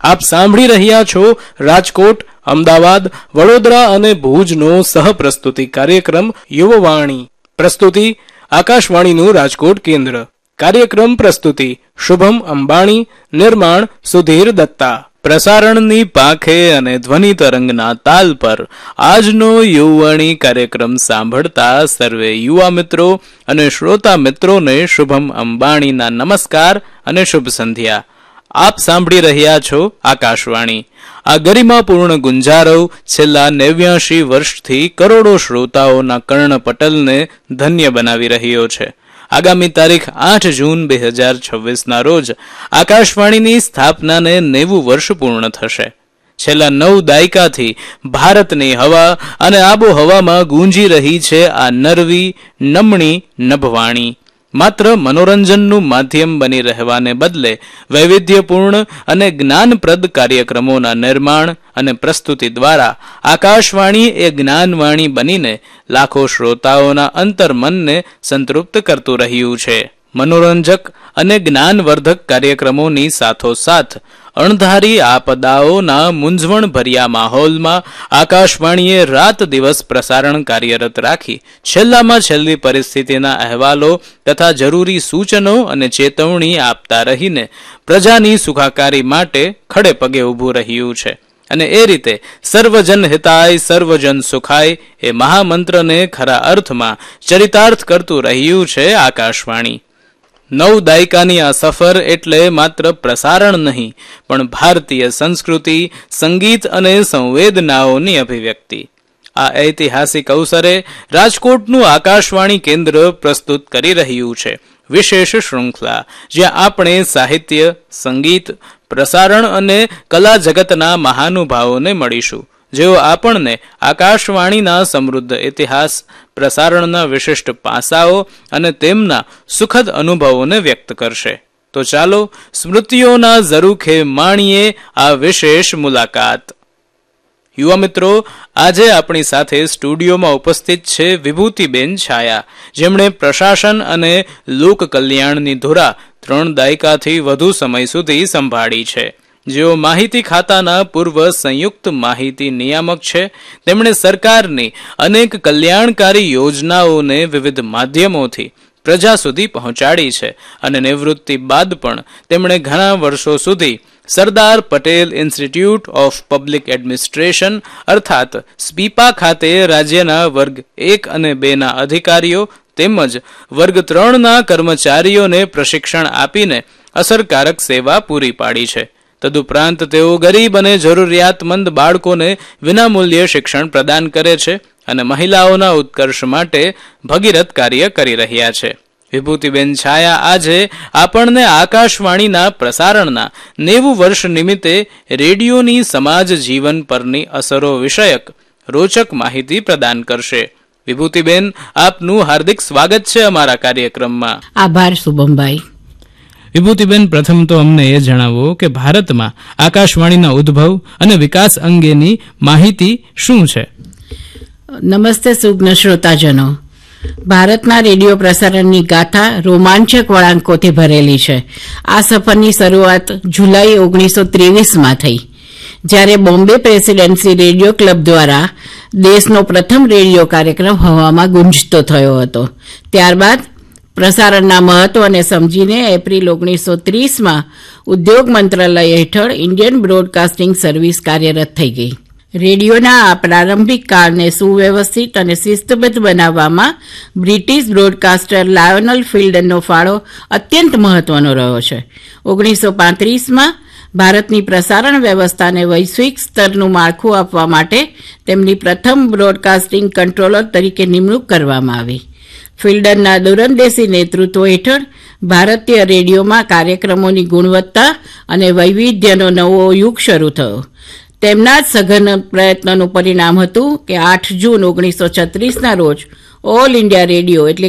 આપ સાંભળી રહ્યા છો રાજકોટ, અમદાવાદ, વડોદરા અને ભુજનો સહપ્રસ્તુતિ કાર્યક્રમ યુવવાણી. પ્રસ્તુતિ આકાશવાણીનું રાજકોટ કેન્દ્ર. કાર્યક્રમ પ્રસ્તુતિ શુભમ અંબાણી, નિર્માણ સુધીર દત્તા. પ્રસારણની પાંખે અને ધ્વનિ તરંગના તાલ પર આજનો યુવવાણી કાર્યક્રમ સાંભળતા સર્વે યુવા મિત્રો અને શ્રોતા મિત્રોને શુભમ અંબાણીના નમસ્કાર અને શુભ સંધ્યા. આપ સાંભળી રહ્યા છો આકાશવાણી. આ ગરિમાપૂર્ણ ગુંજારવ છેલ્લા 89 વર્ષથી કરોડો શ્રોતાઓના કર્ણપટલને ધન્ય બનાવી રહ્યો છે. આગામી તારીખ 8 જૂન 2026 રોજ આકાશવાણીની સ્થાપનાને 90 વર્ષ પૂર્ણ થશે. છેલ્લા 9 દાયકાથી ભારતની હવા અને આબોહવામાં ગુંજી રહી છે આ નરવી, નમણી નભવાણી. માત્ર મનોરંજનનું માધ્યમ બની રહેવાને બદલે વૈવિધ્યપૂર્ણ અને જ્ઞાનપ્રદ કાર્યક્રમોના નિર્માણ અને પ્રસ્તુતિ દ્વારા આકાશવાણી એ જ્ઞાનવાણી બનીને લાખો શ્રોતાઓના અંતર્મનને સંતૃપ્ત કરતું રહ્યું છે. મનોરંજક અને જ્ઞાનવર્ધક કાર્યક્રમોની સાથોસાથ અણધારી આપદાઓના મૂંઝવણભર્યા માહોલમાં આકાશવાણીએ રાત દિવસ પ્રસારણ કાર્યરત રાખી છેલ્લામાં છેલ્લી પરિસ્થિતિના અહેવાલો તથા જરૂરી સૂચનો અને ચેતવણી આપતા રહીને પ્રજાની સુખાકારી માટે ખડે પગે ઊભું રહ્યું છે. અને એ રીતે સર્વજન હિતાય સર્વજન સુખાય એ મહામંત્રને ખરા અર્થમાં ચરિતાર્થ કરતું રહ્યું છે આકાશવાણી. 9 દાયકાની આ સફર એટલે માત્ર પ્રસારણ નહીં, પણ ભારતીય સંસ્કૃતિ, સંગીત અને સંવેદનાઓની અભિવ્યક્તિ. આ ઐતિહાસિક અવસરે રાજકોટનું આકાશવાણી કેન્દ્ર પ્રસ્તુત કરી રહ્યું છે વિશેષ શૃંખલા, જ્યાં આપણે સાહિત્ય, સંગીત, પ્રસારણ અને કલા જગતના મહાનુભાવોને મળીશું, જેઓ આપણને આકાશવાણીના સમૃદ્ધ ઇતિહાસ, પ્રસારણના વિશિષ્ટ પાસાઓ અને તેમના સુખદ અનુભવોને વ્યક્ત કરશે. તો ચાલો સ્મૃતિઓના ઝરૂખે માણીએ આ વિશેષ મુલાકાત. યુવા મિત્રો, આજે આપણી સાથે સ્ટુડિયોમાં ઉપસ્થિત છે વિભૂતિબેન છાયા, જેમણે પ્રશાસન અને લોક કલ્યાણની ધુરા 3 દાયકાથી વધુ સમય સુધી સંભાળી છે. જેઓ માહિતી ખાતાના પૂર્વ સંયુક્ત માહિતી નિયામક છે. તેમણે સરકારની અનેક કલ્યાણકારી યોજનાઓને વિવિધ માધ્યમોથી પ્રજા સુધી પહોંચાડી છે અને નિવૃત્તિ બાદ પણ તેમણે ઘણા વર્ષો સુધી Sardar Patel institute of public administration અર્થાત સ્પીપા ખાતે રાજ્યના વર્ગ 1 અને 2 ના અધિકારીઓ તેમજ વર્ગ 3 ના કર્મચારીઓને પ્રશિક્ષણ આપીને અસરકારક સેવા પૂરી પાડી છે. તદુપરાંત તેઓ ગરીબ અને જરૂરિયાતમંદ બાળકોને વિનામૂલ્યે શિક્ષણ પ્રદાન કરે છે અને મહિલાઓના ઉત્કર્ષ માટે ભગીરથ કાર્ય કરી રહ્યા છે. વિભૂતિબેન છાયા આજે આપણને આકાશવાણીના પ્રસારણના 90 વર્ષ નિમિત્તે રેડિયોની સમાજ જીવન પરની અસરો વિષયક રોચક માહિતી પ્રદાન કરશે. વિભૂતિબેન, આપનું હાર્દિક સ્વાગત છે અમારા કાર્યક્રમમાં. આભાર શુભમભાઈ. વિભૂતિબેન, પ્રથમ તો અમને એ જણાવો કે ભારતમાં આકાશવાણીના ઉદ્ભવ અને વિકાસ અંગેની માહિતી શું છે? નમસ્તે સુજ્ઞ શ્રોતાજનો. ભારતના રેડિયો પ્રસારણની ગાથા રોમાંચક વળાંકોથી ભરેલી છે. આ સફરની શરૂઆત જુલાઈ 1923માં થઈ, જ્યારે બોમ્બે પ્રેસિડેન્સી રેડિયો ક્લબ દ્વારા દેશનો પ્રથમ રેડિયો કાર્યક્રમ હવામાં ગુંજતો થયો હતો. ત્યારબાદ પ્રસારણના મહત્વને સમજીને એપ્રિલ 1930માં ઉદ્યોગ મંત્રાલય હેઠળ ઇન્ડિયન બ્રોડકાસ્ટિંગ સર્વિસ કાર્યરત થઈ ગઈ. રેડિયોના આ પ્રારંભિક કાળને સુવ્યવસ્થિત અને શિસ્તબદ્ધ બનાવવામાં બ્રિટિશ બ્રોડકાસ્ટર લાયોનલ ફિલ્ડનનો ફાળો અત્યંત મહત્વનો રહ્યો છે. 1935માં ભારતની પ્રસારણ વ્યવસ્થાને વૈશ્વિક સ્તરનું માળખું આપવા માટે તેમની પ્રથમ બ્રોડકાસ્ટિંગ કંટ્રોલર તરીકે નિમણૂક કરવામાં આવી. ફિલ્ડનના દૂરંદેશી નેતૃત્વ હેઠળ ભારતીય રેડિયોમાં કાર્યક્રમોની ગુણવત્તા અને વૈવિધ્યનો નવો યુગ શરૂ થયો. તેમના જ સઘન પ્રયત્નોનું પરિણામ હતું કે 8 જૂન 1936ના રોજ ઓલ ઇન્ડિયા રેડિયો એટલે